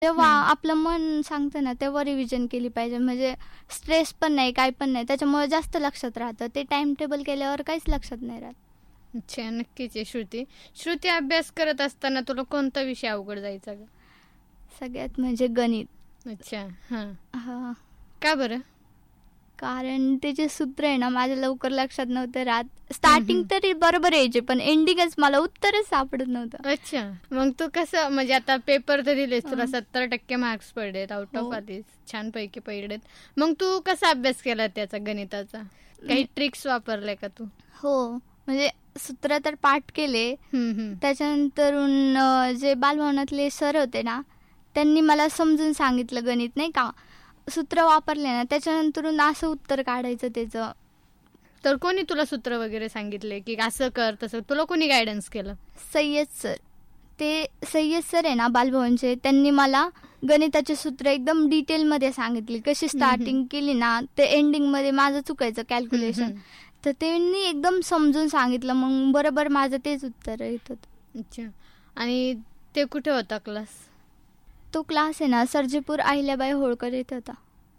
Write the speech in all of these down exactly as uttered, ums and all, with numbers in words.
तेव्हा हं. आपलं मन सांगतं ना, तेव्हा रिव्हिजन केली पाहिजे. म्हणजे स्ट्रेस पण नाही, काही पण नाही. त्याच्यामुळे जास्त लक्षात राहतं. ते टाईम टेबल केल्यावर काहीच लक्षात नाही राहत. अच्छा, नक्कीच आहे श्रुती. श्रुती, अभ्यास करत असताना तुला कोणता विषय अवघड जायचा ग? सगळ्यात म्हणजे गणित. अच्छा, हां. हां. का बरं? कारण त्याचे सूत्र आहे ना, माझ्या लवकर लक्षात नव्हतं राहत. हं, स्टार्टिंग हं. तरी बरोबर यायचे, पण एंडिंगच मला उत्तरच सापडत नव्हतं. अच्छा. मग तू कसं, म्हणजे आता पेपर तर दिलेस, तुला हं. सत्तर टक्के मार्क्स पडलेत, आउट ऑफ हो. आलीस, छानपैकी पडलेत. मग तू कसा अभ्यास केला त्याचा गणिताचा? काही ट्रिक्स वापरल्या का तू? हो. म्हणजे सूत्र तर पाठ केले. हं, हं. त्याच्यानंतरून अ, जे बालभवनातले सर होते ना, त्यांनी मला समजून सांगितलं गणित नाही का. सूत्र वापरले ना, त्याच्यानंतरून असं उत्तर काढायचं त्याचं. तर कोणी तुला सूत्र वगैरे सांगितले की असं कर तसं? तुला कोणी गायडन्स केलं? सय्यद सर. ते सय्यद सर आहे ना बालभवनचे, त्यांनी मला गणिताचे सूत्र एकदम डिटेलमध्ये सांगितले. कशी स्टार्टिंग केली ना, ते एंडिंगमध्ये माझं चुकायचं कॅल्क्युलेशन. हं, हं. तर त्यांनी एकदम समजून सांगितलं. मग बरोबर माझं तेच उत्तर येत होतं. अच्छा. आणि ते कुठे होता क्लास? तो क्लास आहे ना, सर्जेपूर अहिल्याबाई होळकर येत होता.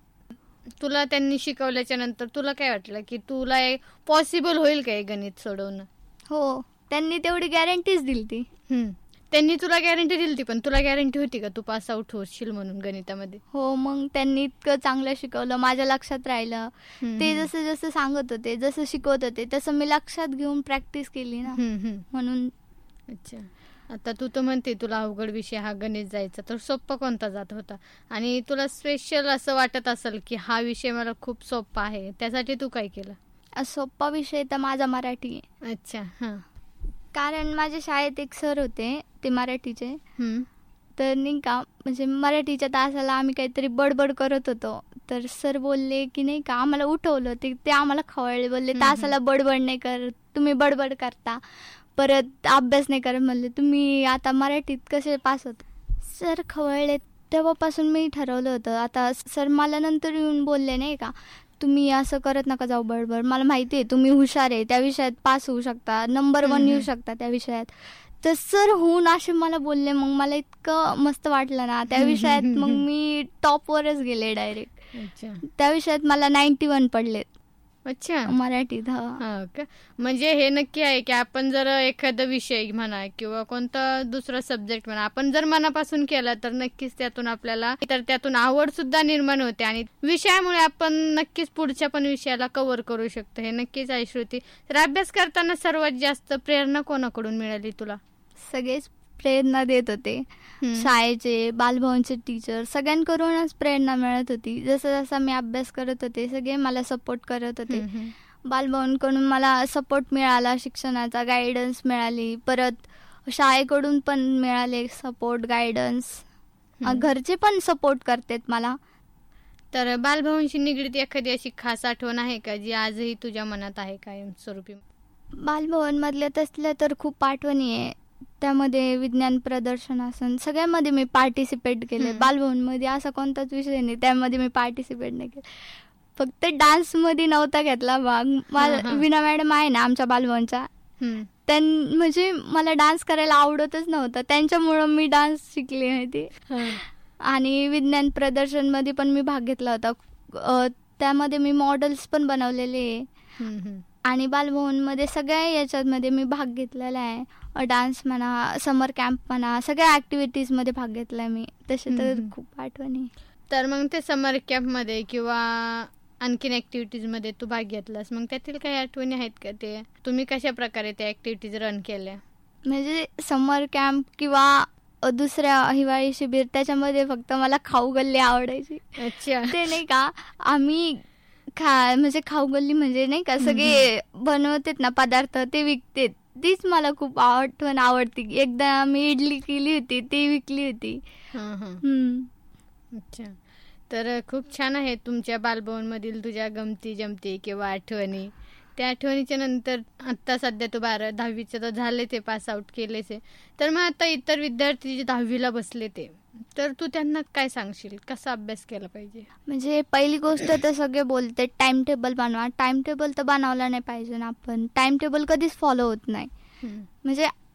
तुला त्यांनी शिकवल्याच्या नंतर तुला काय वाटलं की तुला पॉसिबल होईल का हे गणित सोडवणं? हो. त्यांनी तेवढी गॅरंटीच दिली ती. हं. त्यांनी तुला गॅरंटी दिली होती, पण तुला गॅरंटी होती का तू पास आउट होशील म्हणून गणितामध्ये? हो. मग त्यांनी इतकं चांगलं शिकवलं, माझ्या लक्षात राहिलं. हं, ते हं. जसं जसं सांगत होते, जसं शिकवत होते, तसं मी लक्षात घेऊन प्रॅक्टिस केली ना, हं, हं. म्हणून. अच्छा. आता तू तर म्हणते तुला अवघड विषय हा गणित जायचा, तर सोप्पा कोणता जात होता? आणि तुला स्पेशल असं वाटत असेल की हा विषय मला खूप सोप्पा आहे, त्यासाठी तू काय केलं? अ, सोप्पा विषय तर माझा मराठी आहे. अच्छा, हां. कारण माझ्या शाळेत एक सर होते, ते मराठीचे. हं. तर नाही का, म्हणजे मराठीच्या तासाला आम्ही काहीतरी बडबड करत होतो. तर सर बोलले की नाही का, आम्हाला उठवलं. ते ते आम्हाला खवळले. बोलले, हं, हं. तासाला बडबड नाही करत, तुम्ही बडबड करता. परत अभ्यास नाही करत म्हणले, तुम्ही आता मराठीत कसे पास होत. सर खवळले. तेव्हापासून मी ठरवलं होतं. आता सर मला नंतर येऊन बोलले नाही का, तुम्ही असं करत नका जाऊ बडबड. मला माहिती आहे तुम्ही हुशार आहे, त्या विषयात पास होऊ शकता, नंबर हं, वन येऊ हं. शकता त्या विषयात. तर सर होऊन असे मला बोलले. मग मला इतकं मस्त वाटलं ना त्या हं, हं, विषयात. हं, मग हं. मी टॉपवरच गेले डायरेक्ट. अच्छा. त्या विषयात मला नाईन्टी वन पडलेत अच्छा. मराठीत. हां. हां का? म्हणजे हे नक्की आहे की आपण जर एखादा विषय म्हणा किंवा कोणता दुसरा सब्जेक्ट म्हणा, आपण जर मनापासून केला तर नक्कीच त्यातून आपल्याला तर त्यातून आवड सुद्धा निर्माण होते आणि विषयामुळे आपण नक्कीच पुढच्या पण विषयाला कव्हर करू शकतो. हे नक्कीच आहे श्रुती. तर अभ्यास करताना सर्वात जास्त प्रेरणा कोणाकडून मिळाली तुला? सगळेच प्रेरणा देत होते. हं. शाळेचे, बालभवनचे टीचर सगळ्यांकडूनच प्रेरणा मिळत होती. जसं जसं मी अभ्यास करत होते, सगळे मला सपोर्ट करत होते. हं, हं. बालभवनकडून मला सपोर्ट मिळाला, शिक्षणाचा गाईडन्स मिळाली. परत शाळेकडून पण मिळाले सपोर्ट, गाईडन्स. हं. घरचे पण सपोर्ट करतात मला. तर बालभवनशी निगडीत एखादी अशी खास आठवण आहे का जी आजही तुझ्या मनात आहे कायमस्वरूपी? बालभवनमधल्या तसल्या तर खूप आठवणी आहे. त्यामध्ये विज्ञान प्रदर्शन असन सगळ्यामध्ये मी पार्टिसिपेट केले. हं. बालभवनमध्ये असा कोणताच विषय नाही त्यामध्ये मी पार्टिसिपेट नाही केलं. फक्त डान्समध्ये नव्हता घेतला भाग. हां, माझा हां. विना मॅडम आहे ना आमच्या बालभवनच्या, हं. त्यां म्हणजे मला डान्स करायला आवडतच नव्हतं. त्यांच्यामुळं मी डान्स शिकले माहिती. हां. आणि विज्ञान प्रदर्शनमध्ये पण मी भाग घेतला होता. अ, त्यामध्ये मी मॉडेल्स पण बनवलेले आहे. हं, हं. आणि बालभवनमध्ये सगळ्या याच्यामध्ये मी भाग घेतलेला आहे. डान्स म्हणा, समर कॅम्प म्हणा, सगळ्या ॲक्टिव्हिटीजमध्ये भाग घेतला मी. तसे हं, तर हं. खूप आठवणी. तर मग ते समर कॅम्पमध्ये किंवा आणखीन ॲक्टिव्हिटीजमध्ये तू भाग घेतलास, मग त्यातील काही आठवणी आहेत का? ते तुम्ही कशा प्रकारे त्या ॲक्टिव्हिटीज रन केल्या? म्हणजे समर कॅम्प किंवा अ, दुसऱ्या हिवाळी शिबिर त्याच्यामध्ये फक्त मला खाऊ गल्ली आवडायची. अच्छा. ते नाही का आम्ही खा म्हणजे खाऊ गल्ली म्हणजे नाही का हं, सगळे बनवतात ना पदार्थ ते विकतात. तीच मला खूप आठवण आवडती. एकदा मी इडली केली होती, ती विकली होती. हां, हां. हं. अच्छा. तर खूप छान आहे तुमच्या बालभवनमधील तुझ्या गमती जमती किंवा आठवणी. त्या आठवणीच्या नंतर आत्ता सध्या तू बारा दहावीचं तर झाले ते पास आउट केलेच आहे. तर मग आता इतर विद्यार्थी जे दहावीला बसले ते, तर तू त्यांना काय सांगशील? कसा अभ्यास केला पाहिजे? म्हणजे पहिली गोष्ट तर सगळे बोलते टाइम टेबल बनवा. टाइम टेबल तर बनवला नाही पाहिजे ना आपण. टाइम टेबल कधीच फॉलो होत नाही. हं. म्हणजे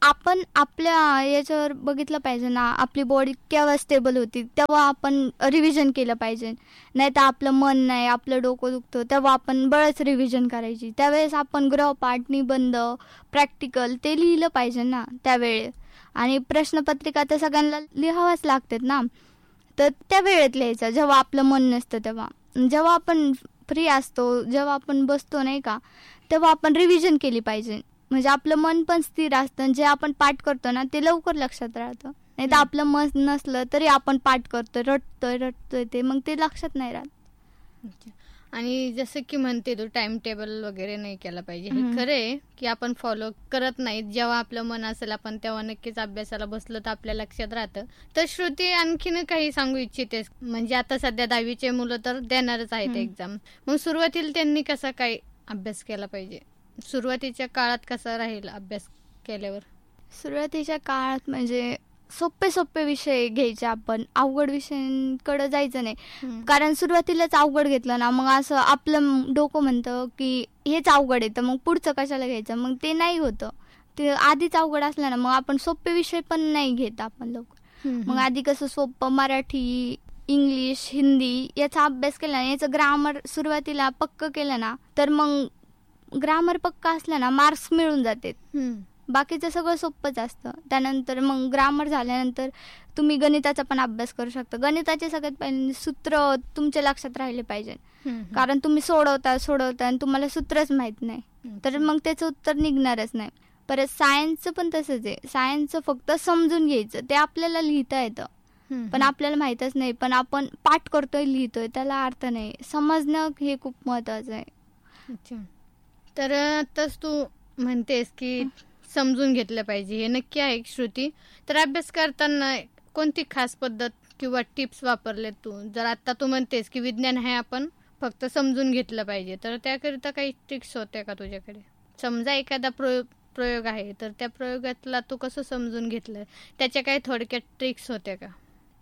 आपण आपल्या याच्यावर बघितलं पाहिजे ना, आपली बॉडी केव्हा स्टेबल होती तेव्हा आपण रिव्हिजन केलं पाहिजे. नाही तर आपलं मन नाही, आपलं डोकं दुखतं तेव्हा आपण बरंच रिव्हिजन करायची. त्यावेळेस आपण गृहपाठ, निबंध, प्रॅक्टिकल ते लिहिलं पाहिजे ना त्यावेळेस. आणि प्रश्नपत्रिका तर सगळ्यांना लिहावाच लागतात ना, तर त्या वेळेत लिहायचं जेव्हा आपलं मन नसतं तेव्हा. जेव्हा आपण फ्री असतो, जेव्हा आपण बसतो नाही का, तेव्हा आपण रिव्हिजन केली पाहिजे. म्हणजे आपलं मन पण स्थिर असतं, जे आपण पाठ करतो ना ते लवकर लक्षात राहतं. नाही तर आपलं मन नसलं तरी आपण पाठ करतोय, रटतोय रटतोय ते मग ते लक्षात नाही राहत. आणि जसं की म्हणते तू टाइम टेबल वगैरे नाही केला पाहिजे, हे खरं आहे की आपण फॉलो करत नाहीत. जेव्हा आपलं मन असेल आपण तेव्हा नक्कीच अभ्यासाला बसलो तर आपल्या लक्षात राहतं. तर श्रुती आणखीन काही सांगू इच्छिते? म्हणजे आता सध्या दहावीचे मुलं तर देणारच आहेत एक्झाम, मग सुरुवातीला त्यांनी कसा काय अभ्यास केला पाहिजे? सुरुवातीच्या काळात कसा राहील अभ्यास केल्यावर? सुरुवातीच्या काळात म्हणजे सोपे सोपे विषय घ्यायचे, आपण अवघड विषयांकडे जायचं नाही. कारण सुरुवातीलाच अवघड घेतलं ना मग असं आपलं डोकं म्हणतं की हेच अवघड आहे तर मग पुढचं कशाला घ्यायचं, मग ते नाही होतं. ते आधीच अवघड असलं ना मग आपण सोपे विषय पण नाही घेत आपण लवकर. मग आधी कसं सोपं मराठी, इंग्लिश, हिंदी याचा अभ्यास केला ना, याचं ग्रामर सुरुवातीला पक्क केलं ना तर मग ग्रामर पक्का असला ना मार्क्स मिळून जाते. बाकीचं सगळं सोपंच असतं. त्यानंतर मग ग्रामर झाल्यानंतर तुम्ही गणिताचा पण अभ्यास करू शकता. गणिताचे सगळ्यात पहिले सूत्र तुमच्या लक्षात राहिले पाहिजे, कारण तुम्ही सोडवता सोडवता आणि तुम्हाला सूत्रच माहित नाही तर मग त्याचं उत्तर निघणारच नाही. परत सायन्सचं पण तसंच आहे. सायन्सचं फक्त समजून घ्यायचं, ते आपल्याला लिहिता येतं पण आपल्याला माहीतच नाही, पण आपण पाठ करतोय लिहितोय त्याला अर्थ नाही. समजणं हे खूप महत्वाचं आहे. तर आताच तू म्हणतेस की समजून घेतलं पाहिजे, हे नक्की आहे श्रुती. तर अभ्यास करताना कोणती खास पद्धत किंवा टिप्स वापरले तू? जर आता तू म्हणतेस की विज्ञान हे आपण फक्त समजून घेतलं पाहिजे, तर त्याकरिता काही ट्रिक्स होत्या का तुझ्याकडे? समजा एखादा प्रयोग प्रयोग आहे तर त्या प्रयोगातला तू कसं समजून घेतलं, त्याच्या काही थोडक्यात ट्रिक्स होत्या का?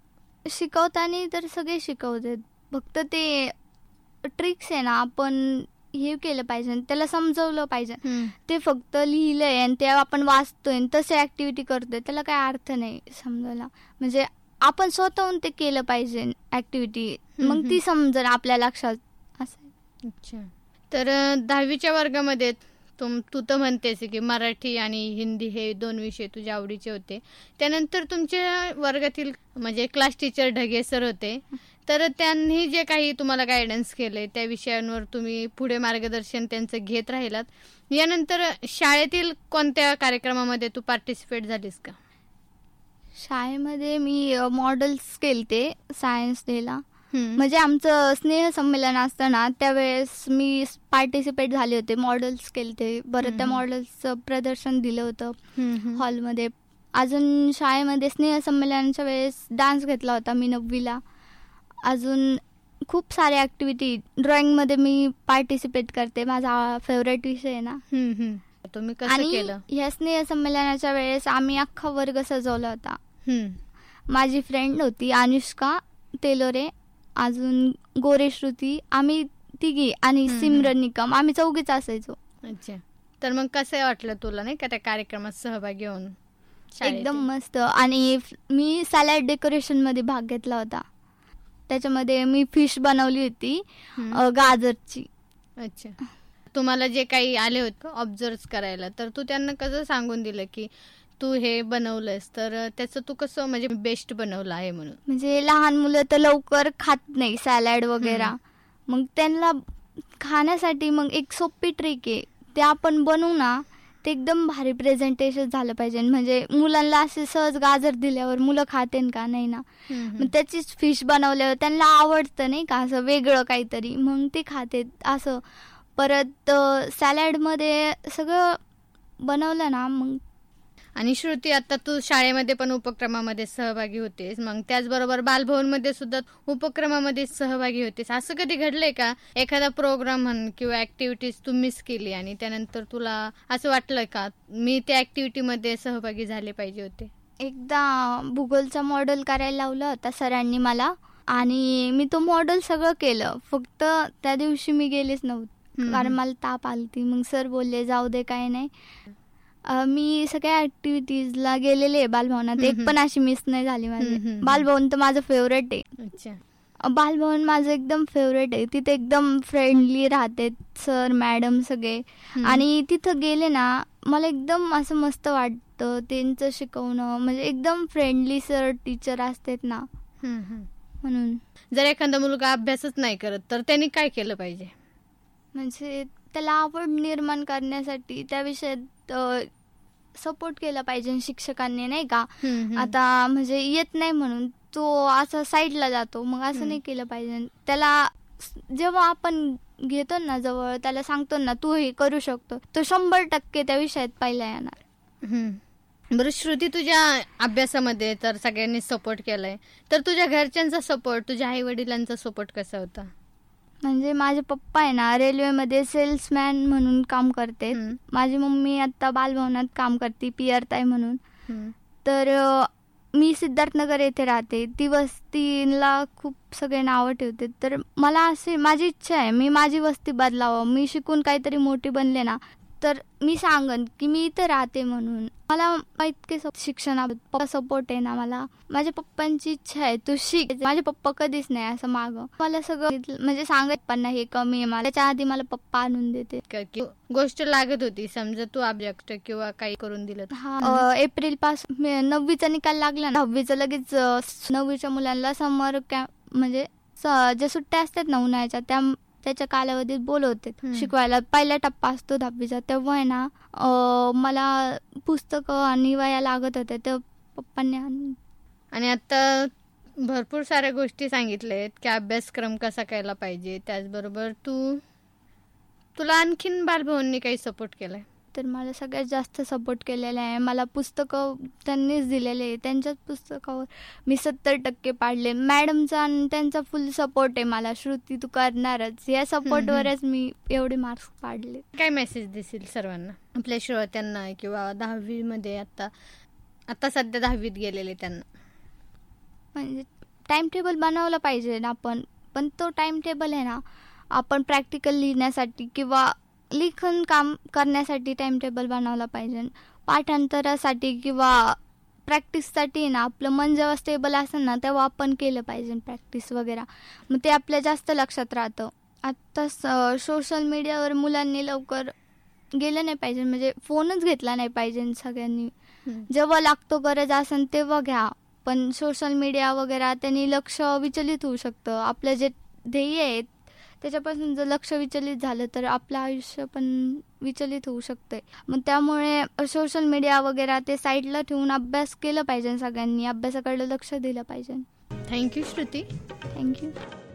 शिकवताना तर सगळे शिकवतात, फक्त ते ट्रिक्स आहे ना आपण हे केलं पाहिजे, त्याला समजवलं पाहिजे. ते फक्त लिहिलंय आणि ते आपण वाचतोय तसे ऍक्टिव्हिटी करतोय त्याला काय अर्थ नाही समजायला. म्हणजे आपण स्वतःहून ते केलं पाहिजे ऍक्टिव्हिटी, मग ती समजेल आपल्या लक्षात असं. अच्छा. तर दहावीच्या वर्गामध्ये तुम तू तर म्हणतेस की मराठी आणि हिंदी हे दोन विषय तुझ्या आवडीचे होते. त्यानंतर तुमच्या वर्गातील म्हणजे क्लास टीचर ढगे सर होते, तर त्यांनी जे काही तुम्हाला गायडन्स केले त्या विषयांवर तुम्ही पुढे मार्गदर्शन त्यांचं घेत राहिलात. यानंतर शाळेतील कोणत्या कार्यक्रमामध्ये तू पार्टिसिपेट झालीस का? शाळेमध्ये मी मॉडेल्स केलते सायन्स डेला. म्हणजे आमचं स्नेह संमेलन असतं ना त्यावेळेस मी पार्टिसिपेट झाले होते, मॉडेल्स केलते. बरं त्या मॉडेल्सचं प्रदर्शन दिलं होतं हॉलमध्ये. अजून शाळेमध्ये स्नेह संमेलनाच्या वेळेस डान्स घेतला होता मी नववीला. अजून खूप सारे ॲक्टिव्हिटी, ड्रॉइंगमध्ये मी पार्टिसिपेट करते, माझा फेवरेट विषय आहे ना. तुम्ही कसं केलं? आणि ह्या स्नेह संमेलनाच्या वेळेस आम्ही अख्खा वर्ग सजवला होता. माझी फ्रेंड होती अनुष्का तेलोरे, अजून गोरे श्रुती, आम्ही तिघी आणि सिमरन निकम, आम्ही चौघीच असायचो. अच्छा. तर मग कसं वाटलं तुला नाही का त्या कार्यक्रमात सहभागी होऊन? एकदम मस्त. आणि मी सॅलड डेकोरेशन मध्ये भाग घेतला होता. त्याच्यामध्ये मी फिश बनवली होती गाजरची. अच्छा. तुम्हाला जे काही आले होते ऑब्झर्व करायला, तर तू त्यांना कसं सांगून दिलं की तू हे बनवलंस तर त्याचं तू कसं म्हणजे बेस्ट बनवलं आहे म्हणून? म्हणजे लहान मुलं तर लवकर खात नाही सॅलड वगैरे, मग त्यांना खाण्यासाठी मग एक सोपी ट्रिक आहे, ते आपण बनवू ना ते एकदम भारी प्रेझेंटेशन झालं पाहिजे. म्हणजे मुलांना असे सहज गाजर दिल्यावर मुलं खातेन का? नाही ना. मग त्याचीच फिश बनवल्यावर त्यांना आवडतं नाही का असं वेगळं काहीतरी, मग ते खाते असं. परत सॅलडमध्ये सगळं बनवलं ना मग. आणि श्रुती, आता तू शाळेमध्ये पण उपक्रमामध्ये सहभागी होतेस, मग त्याचबरोबर बालभवनमध्ये सुद्धा उपक्रमामध्ये सहभागी होतेस. असं कधी घडलंय का एखादा प्रोग्राम म्हण किंवा ऍक्टिव्हिटीज तू मिस केली आणि त्यानंतर तुला असं वाटलं का मी त्या ऍक्टिव्हिटीमध्ये सहभागी झाले पाहिजे होते? एकदा भूगोलचा मॉडेल करायला लावला होता सरांनी मला, आणि मी तो मॉडेल सगळं केलं, फक्त त्या दिवशी मी गेलेच नव्हते कारण मला ताप आलती. मग सर बोलले जाऊ दे काय नाही. अ, मी सगळ्या ऍक्टिव्हिटीजला गेलेले आहे बालभवनात. हम्म, एक हम्म. पण अशी मिस नाही झाली हम्म, माझी. हम्म. बालभवन तर माझं फेवरेट आहे. अच्छा. अ, बालभवन माझं एकदम फेवरेट आहे. तिथे एकदम फ्रेंडली राहते सर मॅडम सगळे. हम्म. आणि तिथं गेले ना मला एकदम असं मस्त वाटतं त्यांचं शिकवणं. म्हणजे एकदम फ्रेंडली सर टीचर असतात ना, हम्म, हम्म. म्हणून. जर एखादा मुलगा अभ्यासच नाही करत तर त्यांनी काय केलं पाहिजे? म्हणजे त्याला आवड निर्माण करण्यासाठी त्या विषयात सपोर्ट केला पाहिजे शिक्षकांनी, नाही का. हम्म, हम्म. आता म्हणजे येत नाही म्हणून तो असं साईडला जातो, मग असं हम्म. नाही केलं पाहिजे. त्याला स- जेव्हा आपण घेतो ना जवळ, त्याला सांगतो ना तू हे करू शकतो, तो शंभर टक्के त्या विषयात पहिला येणार. हम्म. बरं श्रुती, तुझ्या अभ्यासामध्ये तर सगळ्यांनी सपोर्ट केलाय, तर तुझ्या घरच्यांचा सपोर्ट, तुझ्या आई वडिलांचा सपोर्ट कसा होता? म्हणजे माझे पप्पा आहे ना रेल्वेमध्ये सेल्समॅन म्हणून काम करते. हम्म. माझी मम्मी आता बालभवनात काम करते पी आर ताई म्हणून. हम्म. तर अ, मी सिद्धार्थनगर येथे राहते. ती वस्तीला खूप सगळे नावं ठेवते. तर मला असे माझी इच्छा आहे मी माझी वस्ती बदलावं. मी शिकून काहीतरी मोठी बनले ना तर मी सांगन की मी इथं राहते म्हणून. मला इतके शिक्षणाबद्दल पप्पा सपोर्ट आहे ना मला. माझ्या पप्पांची इच्छा आहे तू शिक. माझे पप्पा कधीच नाही असं मागं मला सगळं म्हणजे सांगत पण नाही हे कमी आहे मला. त्याच्या आधी मला पप्पा आणून देते. का- की गोष्ट लागत होती, समजा तू ऑब्जेक्ट किंवा काही करून दिलं तर. हा अ, एप्रिल पासून मे- नववीचा निकाल लागला ना, दहावीचा लगेच अ, नववीच्या मुलांना समर कॅम्प म्हणजे स- ज्या सुट्ट्या असतात ना उन्हाळ्याच्या त्या त्याच्या कालावधीत बोलवते हम्म. शिकवायला. पहिला टप्पा असतो दहावीचा, तेव्हा आहे ना अ, मला पुस्तकं आणि वह्या लागत होत्या, तर पप्पांनी आणून. आणि आता भरपूर साऱ्या गोष्टी सांगितल्या आहेत की अभ्यासक्रम कसा केला पाहिजे, त्याचबरोबर तू तुला आणखीन बालभवननी काही सपोर्ट केलाय? तर मला सगळ्यात जास्त सपोर्ट केलेला आहे. मला पुस्तकं त्यांनीच दिलेले आहे. त्यांच्याच पुस्तकावर मी सत्तर टक्के पाडले. मॅडमचा आणि त्यांचा फुल सपोर्ट आहे मला. श्रुती तू करणारच, या सपोर्टवरच मी एवढे मार्क्स पाडले. काय मेसेज देशील सर्वांना, आपल्या श्रोत्यांना किंवा दहावीमध्ये आता आता सध्या दहावीत गेलेले त्यांना? म्हणजे टाइम टेबल बनवलं पाहिजे ना आपण, पण तो टाइम टेबल आहे ना आपण प्रॅक्टिकल लिहिण्यासाठी किंवा लिखन काम करण्यासाठी टाइम टेबल बनवला पाहिजे. पाठांतरासाठी किंवा प्रॅक्टिससाठी ना आपलं मन जेव्हा स्टेबल असेल ना तेव्हा आपण केलं पाहिजे प्रॅक्टिस वगैरे. मग ते आपल्या जास्त लक्षात राहतं. आत्ता सोशल मीडियावर मुलांनी लवकर गेलं नाही पाहिजे, म्हणजे फोनच घेतला नाही पाहिजे सगळ्यांनी. जेव्हा लागतो गरज असेल तेव्हा घ्या, पण सोशल मीडिया वगैरे त्यांनी लक्ष विचलित होऊ शकतं. आपलं जे ध्येय आहे त्याच्यापासून जर लक्ष विचलित झालं तर आपलं आयुष्य पण विचलित होऊ शकतंय. मग त्यामुळे सोशल मीडिया वगैरे ते साईडला ठेवून अभ्यास केलं पाहिजे. सगळ्यांनी अभ्यासाकडे लक्ष दिलं पाहिजे. थँक्यू श्रुती. थँक्यू.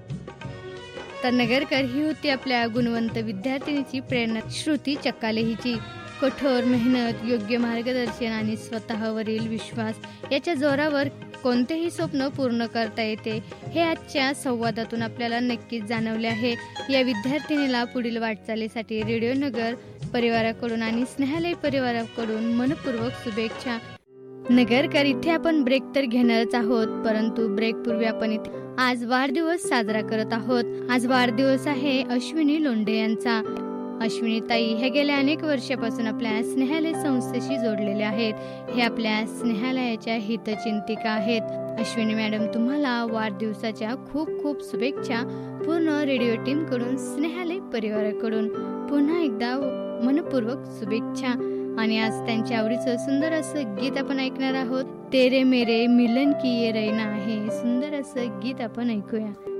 तर नगरकर ही होती आपल्या गुणवंत विद्यार्थिनीची प्रेरणा श्रुती चक्काले हिची. कठोर मेहनत, योग्य मार्गदर्शन आणि स्वतःवरील विश्वास याच्या जोरावर कोणतेही स्वप्न पूर्ण करता येते हे आजच्या संवादातून आपल्याला नक्कीच जाणवले आहे. या विद्यार्थिनीला पुढील वाटचालीसाठी रेडिओ नगर परिवाराकडून आणि स्नेहालय परिवाराकडून मनपूर्वक शुभेच्छा. नगरकर, इथे आपण ब्रेक तर घेणारच आहोत, परंतु ब्रेक पूर्वी आपण इथे आज वाढदिवस साजरा करत आहोत. आज वाढदिवस आहे अश्विनी लोंढे यांचा. अश्विनी ताई ह्या गेल्या अनेक वर्षापासून आपल्या स्नेहालय संस्थेशी जोडलेल्या आहेत. हे आपल्या स्नेहालयाच्या हितचिंतिका आहेत. अश्विनी मॅडम, तुम्हाला वाढदिवसाच्या खूप खूप शुभेच्छा. पूर्ण रेडिओ टीम कडून, स्नेहालय परिवाराकडून पुन्हा एकदा मनपूर्वक शुभेच्छा. आणि आज त्यांच्या आवडीचं सुंदर असं गीत आपण ऐकणार आहोत. तेरे मेरे मिलन की ये रैना आहे. सुंदर असं गीत आपण ऐकूया.